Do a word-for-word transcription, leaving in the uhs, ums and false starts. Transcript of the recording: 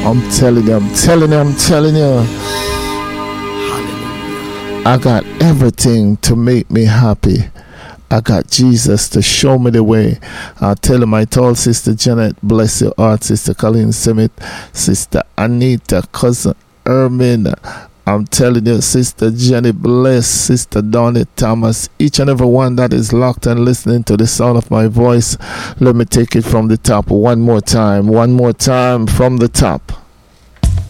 I'm telling you, I'm telling you, I'm telling you. I got everything to make me happy. I got Jesus to show me the way. I'll tell you, my tall sister Janet, bless your heart, sister Colleen Smith, sister Anita, cousin Ermin. I'm telling you, sister Jenny, bless, sister Donnie Thomas, each and every one that is locked and listening to the sound of my voice. Let me take it from the top one more time, one more time from the top.